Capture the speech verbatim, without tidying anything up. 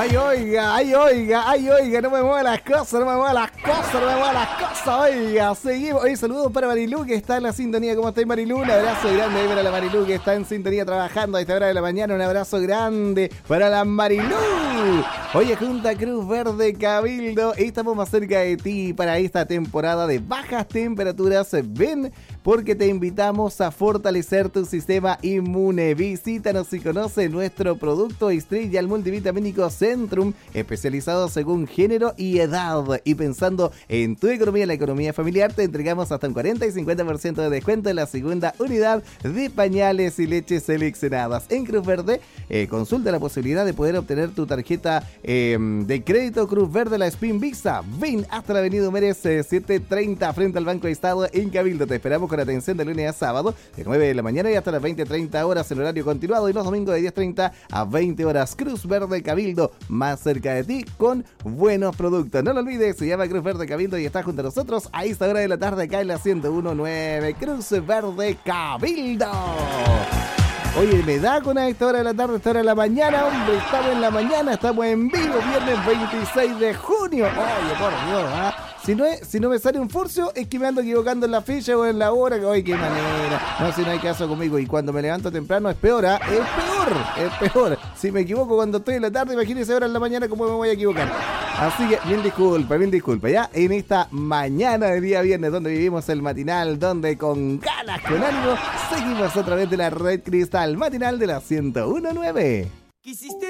Ay, oiga, ay, oiga, ay, oiga, no me muevan las cosas, no me muevan las cosas, no me muevan las cosas, oiga, seguimos. Oye, saludos para Marilú, que está en la sintonía. ¿Cómo estáis, Marilú? Un abrazo grande ahí para la Marilú, que está en sintonía trabajando a esta hora de la mañana. Un abrazo grande para la Marilú. Oye, Junta Cruz Verde Cabildo, estamos más cerca de ti para esta temporada de bajas temperaturas. Ven, porque te invitamos a fortalecer tu sistema inmune. Visítanos y conoce nuestro producto estrella, el multivitamínico Centrum, especializado según género y edad. Y pensando en tu economía, la economía familiar, te entregamos hasta un cuarenta y cincuenta por ciento de descuento en la segunda unidad de pañales y leches seleccionadas. En Cruz Verde, eh, consulta la posibilidad de poder obtener tu tarjeta eh, de crédito Cruz Verde, la Spin Visa. Ven hasta la avenida Humérez eh, setecientos treinta frente al Banco de Estado en Cabildo. Te esperamos con atención de lunes a sábado, de nueve de la mañana y hasta las veinte treinta horas en horario continuado, y los domingos de diez treinta a veinte horas. Cruz Verde Cabildo, más cerca de ti con buenos productos. No lo olvides, se llama Cruz Verde Cabildo y está junto a nosotros a esta hora de la tarde acá en la ciento uno punto nueve. Cruz Verde Cabildo. Oye, me da con a esta hora de la tarde, esta hora de la mañana, hombre, estamos en la mañana, estamos en vivo, viernes veintiséis de junio. Oye, por Dios, ¿ah? ¿eh? Si no, es, si no me sale un furcio, es que me ando equivocando en la ficha o en la hora. Oye, qué manera. No, si no hay caso conmigo. Y cuando me levanto temprano es peor, ¿ah? ¿eh? Es peor, es peor. Si me equivoco cuando estoy en la tarde, imagínense ahora en la mañana cómo me voy a equivocar. Así que, mil disculpas, mil disculpas. Ya en esta mañana de día viernes, donde vivimos el matinal, donde con ganas, con ánimo, seguimos a través de la Red Cristal Matinal de la ciento uno punto nueve. Quisiste